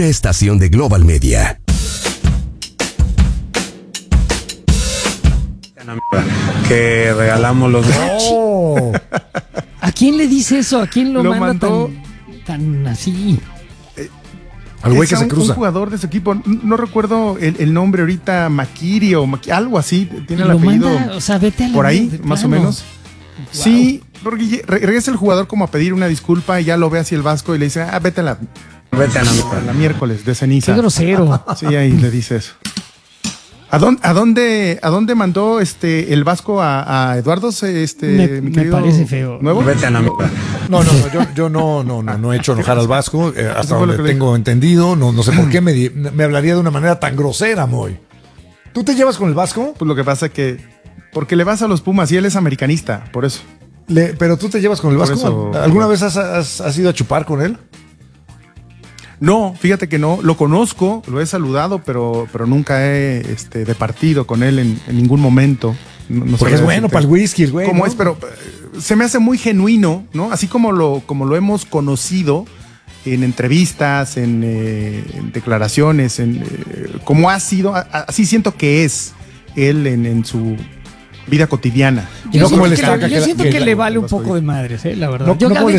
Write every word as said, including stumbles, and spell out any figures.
una estación de Global Media. Que regalamos los... Oh. ¿A quién le dice eso? ¿A quién lo, Lo manda mandó- tan, tan así? Al güey Es que se un- cruza. Un jugador de su equipo, no, no recuerdo el, el nombre ahorita, Makiri o Maki- algo así, tiene el Lo apellido manda, o sea, vete a la por ahí, mierda, más o plano. menos. Sí, porque re- regresa el jugador como a pedir una disculpa y ya lo ve así el Vasco y le dice, ah, vete a la, Vete a la... a la miércoles de ceniza. Qué grosero. Sí, ahí le dice eso. ¿A dónde, a dónde, a dónde mandó este el Vasco a, a Eduardo? Este, Me- mi me querido parece feo. ¿Nuevo? Vete a la... No, no, no, yo, yo no, no, no, no he hecho enojar al Vasco, eh, hasta Eso fue lo donde que le tengo entendido, no, no sé por qué me, di- me hablaría de una manera tan grosera, Moy. ¿Tú te llevas con el Vasco? Pues lo que pasa que, porque le vas a los Pumas y él es americanista, por eso. Le- pero tú te llevas con el Por Vasco. eso- ¿Alguna vez has, has- has ido a chupar con él? No, fíjate que no, lo conozco, lo he saludado, pero, pero nunca he este, departido con él en, en ningún momento. No, no Porque sabría es bueno decirte para el whisky, el güey. cómo ¿no? es, pero eh, se me hace muy genuino, ¿no? Así como lo, como lo hemos conocido en entrevistas, en, eh, en declaraciones, en eh, cómo ha sido, a- a- así siento que es él en, en su vida cotidiana. Y no Yo como siento el que, estaca yo que la- siento que que la- le vale un Vasco poco de madres, eh, la verdad. No, Yo no a como el veces